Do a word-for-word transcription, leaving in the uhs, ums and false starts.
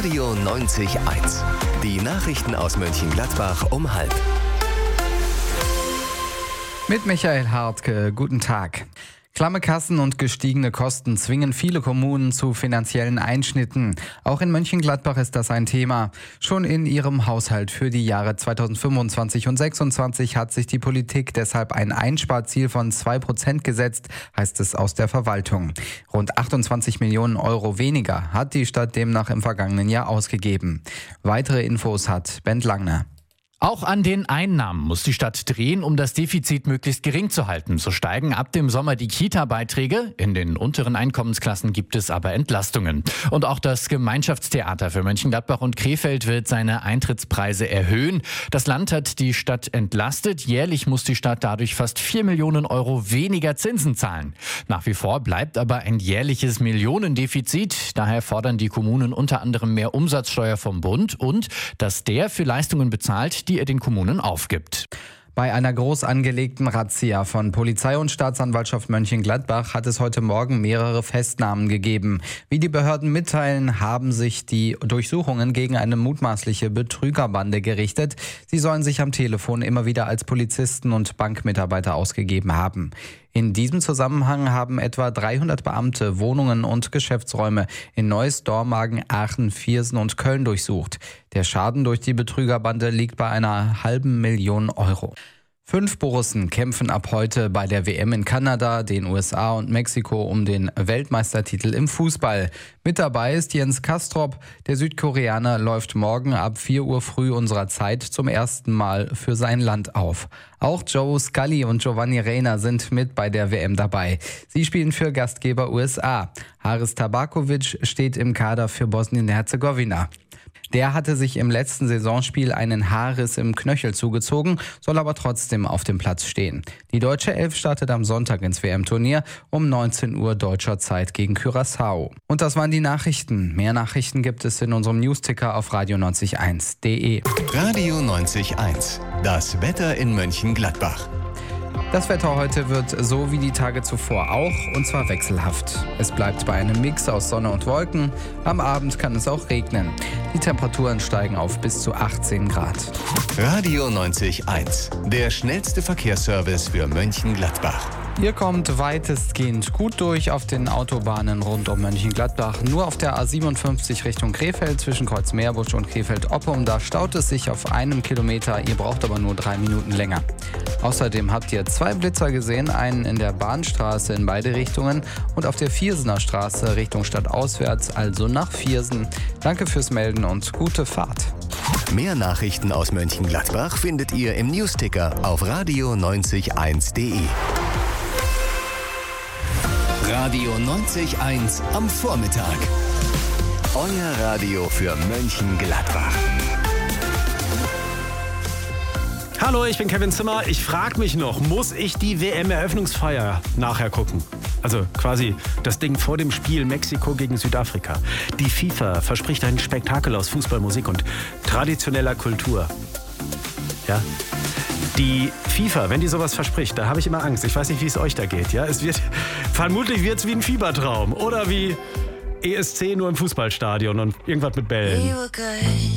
Radio neunzig eins. Die Nachrichten aus Mönchengladbach um halb. Mit Michael Hartke, guten Tag. Klamme Kassen und gestiegene Kosten zwingen viele Kommunen zu finanziellen Einschnitten. Auch in Mönchengladbach ist das ein Thema. Schon in ihrem Haushalt für die Jahre zweitausendfünfundzwanzig und zweitausendsechsundzwanzig hat sich die Politik deshalb ein Einsparziel von zwei Prozent gesetzt, heißt es aus der Verwaltung. Rund achtundzwanzig Millionen Euro weniger hat die Stadt demnach im vergangenen Jahr ausgegeben. Weitere Infos hat Bent Langner. Auch an den Einnahmen muss die Stadt drehen, um das Defizit möglichst gering zu halten. So steigen ab dem Sommer die Kita-Beiträge. In den unteren Einkommensklassen gibt es aber Entlastungen. Und auch das Gemeinschaftstheater für Mönchengladbach und Krefeld wird seine Eintrittspreise erhöhen. Das Land hat die Stadt entlastet. Jährlich muss die Stadt dadurch fast vier Millionen Euro weniger Zinsen zahlen. Nach wie vor bleibt aber ein jährliches Millionendefizit. Daher fordern die Kommunen unter anderem mehr Umsatzsteuer vom Bund und dass der für Leistungen bezahlt, die die er den Kommunen aufgibt. Bei einer groß angelegten Razzia von Polizei und Staatsanwaltschaft Mönchengladbach hat es heute Morgen mehrere Festnahmen gegeben. Wie die Behörden mitteilen, haben sich die Durchsuchungen gegen eine mutmaßliche Betrügerbande gerichtet. Sie sollen sich am Telefon immer wieder als Polizisten und Bankmitarbeiter ausgegeben haben. In diesem Zusammenhang haben etwa dreihundert Beamte Wohnungen und Geschäftsräume in Neuss, Dormagen, Aachen, Viersen und Köln durchsucht. Der Schaden durch die Betrügerbande liegt bei einer halben Million Euro. Fünf Borussen kämpfen ab heute bei der W M in Kanada, den U S A und Mexiko um den Weltmeistertitel im Fußball. Mit dabei ist Jens Kastrop. Der Südkoreaner läuft morgen ab vier Uhr früh unserer Zeit zum ersten Mal für sein Land auf. Auch Joe Scully und Giovanni Reyna sind mit bei der W M dabei. Sie spielen für Gastgeber U S A. Haris Tabakovic steht im Kader für Bosnien-Herzegowina. Der hatte sich im letzten Saisonspiel einen Haarriss im Knöchel zugezogen, soll aber trotzdem auf dem Platz stehen. Die deutsche Elf startet am Sonntag ins W M-Turnier um neunzehn Uhr deutscher Zeit gegen Curaçao. Und das waren die Nachrichten. Mehr Nachrichten gibt es in unserem Newsticker auf radio neunzig eins punkt de. Radio neunzig eins. Das Wetter in Mönchengladbach. Das Wetter heute wird so wie die Tage zuvor auch, und zwar wechselhaft. Es bleibt bei einem Mix aus Sonne und Wolken. Am Abend kann es auch regnen. Die Temperaturen steigen auf bis zu achtzehn Grad. Radio neunzig eins. Der schnellste Verkehrsservice für Mönchengladbach. Ihr kommt weitestgehend gut durch auf den Autobahnen rund um Mönchengladbach. Nur auf der A siebenundfünfzig Richtung Krefeld zwischen Kreuzmeerbusch und Krefeld-Oppum. Da staut es sich auf einem Kilometer. Ihr braucht aber nur drei Minuten länger. Außerdem habt ihr zwei Blitzer gesehen. Einen in der Bahnstraße in beide Richtungen und auf der Viersener Straße Richtung stadtauswärts, also nach Viersen. Danke fürs Melden und gute Fahrt. Mehr Nachrichten aus Mönchengladbach findet ihr im Newsticker auf radio neunzig eins punkt de. Radio neunzig eins am Vormittag. Euer Radio für Mönchengladbach. Hallo, ich bin Kevin Zimmer. Ich frage mich noch, muss ich die W M-Eröffnungsfeier nachher gucken? Also quasi das Ding vor dem Spiel Mexiko gegen Südafrika. Die FIFA verspricht ein Spektakel aus Fußball, Musik und traditioneller Kultur. Ja? Die FIFA, wenn die sowas verspricht, da habe ich immer Angst. Ich weiß nicht, wie es euch da geht. Ja? Es wird, vermutlich wird es wie ein Fiebertraum oder wie E S C nur im Fußballstadion und irgendwas mit Bällen.